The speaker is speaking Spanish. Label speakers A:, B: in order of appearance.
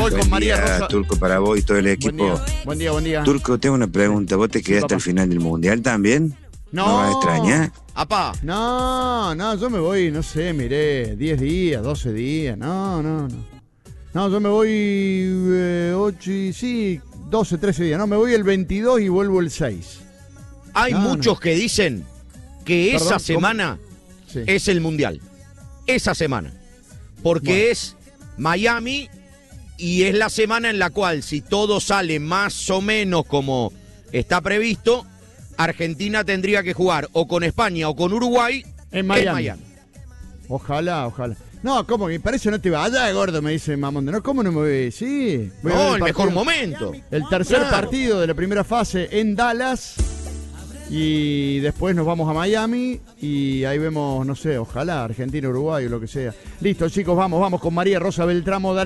A: voy con María Rosa.
B: Turco, para vos y todo el equipo.
A: Buen día.
B: Turco, tengo una pregunta. ¿Vos te quedaste al final del Mundial también?
A: No.
B: ¿No vas a extrañar?
A: Apá. No, yo me voy, no sé, miré, 10 días, 12 días. No, yo me voy 12, 13 días. No, me voy el 22 y vuelvo el 6.
C: Hay muchos que dicen que esa semana
A: sí,
C: es el Mundial. Esa semana. Porque es Miami y es la semana en la cual, si todo sale más o menos como está previsto, Argentina tendría que jugar o con España o con Uruguay
A: en Miami. Ojalá. No, ¿cómo? Me parece no te vayas, gordo, me dice Mamonde. No, ¿cómo no me voy? Sí. Voy
C: no, el mejor momento.
A: El tercer partido de la primera fase en Dallas. Y después nos vamos a Miami y ahí vemos, no sé, ojalá, Argentina, Uruguay o lo que sea. Listo, chicos, vamos con María Rosa Beltramo.